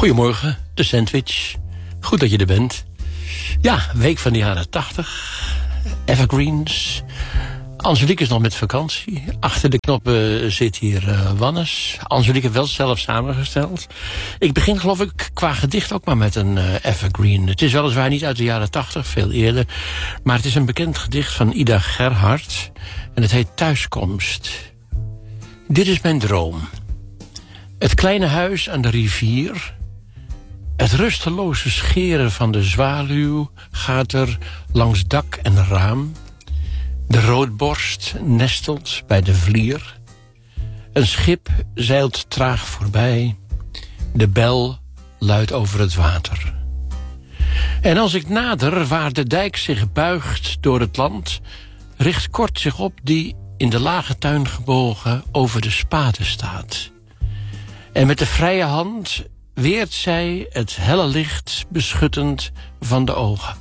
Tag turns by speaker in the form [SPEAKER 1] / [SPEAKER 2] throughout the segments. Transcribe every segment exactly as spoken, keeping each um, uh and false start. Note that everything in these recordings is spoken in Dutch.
[SPEAKER 1] Goedemorgen, de sandwich. Goed dat je er bent. Ja, week van de jaren tachtig. Evergreens. Angelique is nog met vakantie. Achter de knoppen zit hier uh, Wannes. Angelique heeft wel zelf samengesteld. Ik begin geloof ik qua gedicht ook maar met een uh, evergreen. Het is weliswaar niet uit de jaren tachtig, veel eerder. Maar het is een bekend gedicht van Ida Gerhard. En het heet Thuiskomst. Dit is mijn droom. Het kleine huis aan de rivier. Het rusteloze scheren van de zwaluw gaat er langs dak en raam. De roodborst nestelt bij de vlier. Een schip zeilt traag voorbij. De bel luidt over het water. En als ik nader waar de dijk zich buigt door het land, richt Kort zich op die in de lage tuin gebogen over de spade staat. En met de vrije hand weert zij het helle licht beschuttend van de ogen.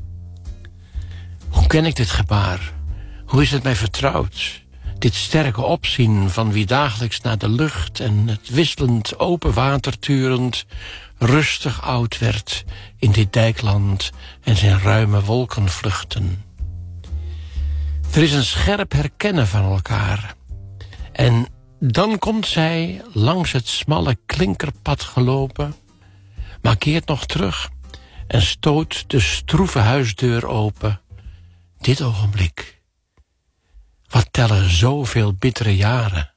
[SPEAKER 1] Hoe ken ik dit gebaar? Hoe is het mij vertrouwd? Dit sterke opzien van wie dagelijks naar de lucht en het wisselend open water turend rustig oud werd in dit dijkland en zijn ruime wolkenvluchten. Er is een scherp herkennen van elkaar. En dan komt zij langs het smalle klinkerpad gelopen, maar keert nog terug en stoot de stroeve huisdeur open. Dit ogenblik. Wat tellen zoveel bittere jaren.